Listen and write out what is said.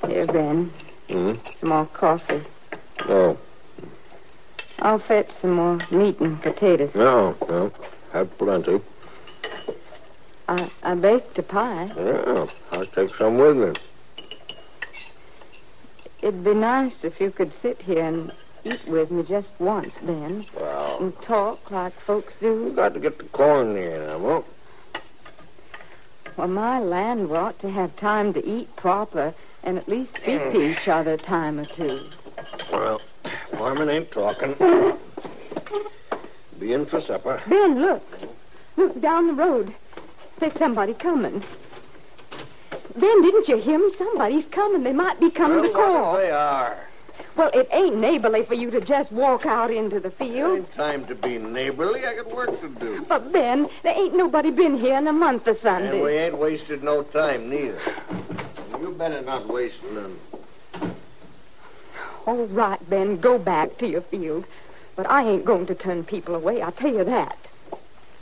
Here, Ben. Some more coffee. No. I'll fetch some more meat and potatoes. No. Have plenty. I baked a pie. Yeah, I'll take some with me. It'd be nice if you could sit here and eat with me just once, Ben. Well, And talk like folks do. you got to get the corn in, Emma. Well, my land ought to have time to eat proper and at least speak to each other a time or two. Well, Foreman ain't talking. Be in for supper. Ben, look. Look down the road. There's somebody coming. Ben, didn't you hear me? Somebody's coming. They might be coming to call. What if they are? Well, it ain't neighborly for you to just walk out into the field. Ain't time to be neighborly. I got work to do. But, Ben, there ain't nobody been here in a month of Sunday. And we ain't wasted no time, neither. You better not waste none. All right, Ben, go back to your field. But I ain't going to turn people away, I'll tell you that.